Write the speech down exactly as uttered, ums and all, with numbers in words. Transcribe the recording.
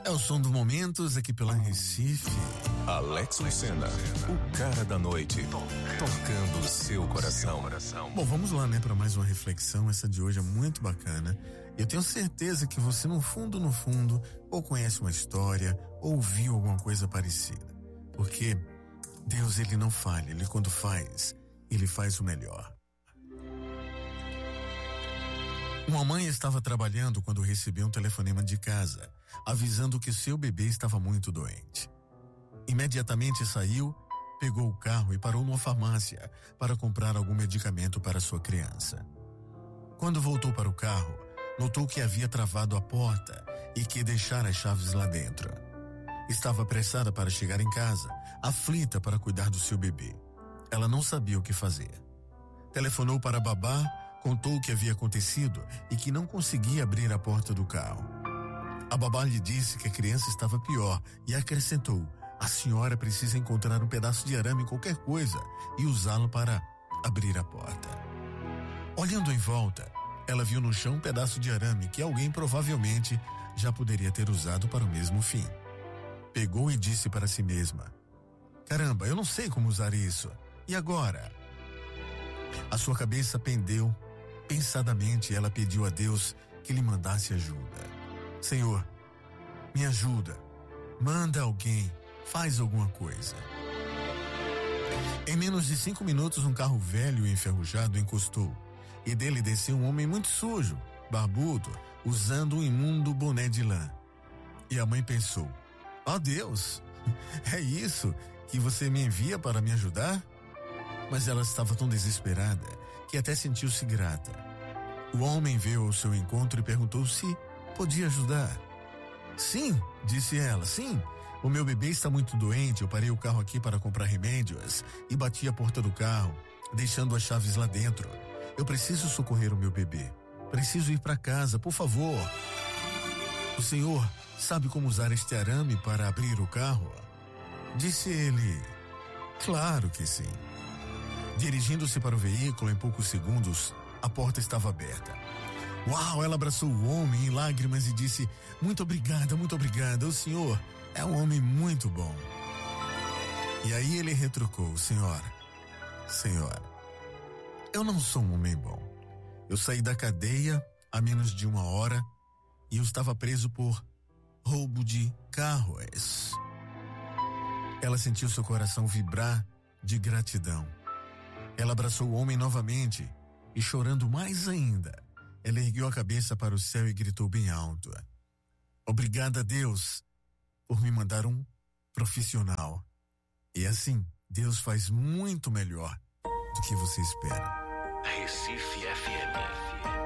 É o som dos momentos aqui pela Recife. Alex Lucena, o cara da noite, tocando o seu coração. Bom, vamos lá, né, para mais uma reflexão. Essa de hoje é muito bacana. Eu tenho certeza que você, no fundo, no fundo, ou conhece uma história, ou viu alguma coisa parecida. Porque Deus, ele não falha. Ele, quando faz, ele faz o melhor. Uma mãe estava trabalhando quando recebeu um telefonema de casa, avisando que seu bebê estava muito doente. Imediatamente saiu, pegou o carro e parou numa farmácia para comprar algum medicamento para sua criança. Quando voltou para o carro, notou que havia travado a porta e que deixara as chaves lá dentro. Estava apressada para chegar em casa, aflita para cuidar do seu bebê. Ela não sabia o que fazer. Telefonou para a babá, contou o que havia acontecido e que não conseguia abrir a porta do carro. A babá lhe disse que a criança estava pior e acrescentou: a senhora precisa encontrar um pedaço de arame, qualquer coisa, e usá-lo para abrir a porta. Olhando em volta, ela viu no chão um pedaço de arame que alguém provavelmente já poderia ter usado para o mesmo fim. Pegou e disse para si mesma: caramba, eu não sei como usar isso. E agora? A sua cabeça pendeu. Pensadamente, ela pediu a Deus que lhe mandasse ajuda. Senhor, me ajuda. Manda alguém. Faz alguma coisa. Em menos de cinco minutos, um carro velho e enferrujado encostou. E dele desceu um homem muito sujo, barbudo, usando um imundo boné de lã. E a mãe pensou: ó Deus, é isso que você me envia para me ajudar? Mas ela estava tão desesperada que até sentiu-se grata. O homem veio ao seu encontro e perguntou se podia ajudar. Sim, disse ela, sim. O meu bebê está muito doente, eu parei o carro aqui para comprar remédios e bati a porta do carro, deixando as chaves lá dentro. Eu preciso socorrer o meu bebê. Preciso ir para casa, por favor. O senhor sabe como usar este arame para abrir o carro? Disse ele. Claro que sim. Dirigindo-se para o veículo, em poucos segundos, a porta estava aberta. Uau, ela abraçou o homem em lágrimas e disse: muito obrigada, muito obrigada, o senhor é um homem muito bom. E aí ele retrucou: senhora, senhora, eu não sou um homem bom. Eu saí da cadeia há menos de uma hora e eu estava preso por roubo de carros. Ela sentiu seu coração vibrar de gratidão. Ela abraçou o homem novamente e, chorando mais ainda, ela ergueu a cabeça para o céu e gritou bem alto: obrigada a Deus por me mandar um profissional. E assim, Deus faz muito melhor do que você espera. Recife F M.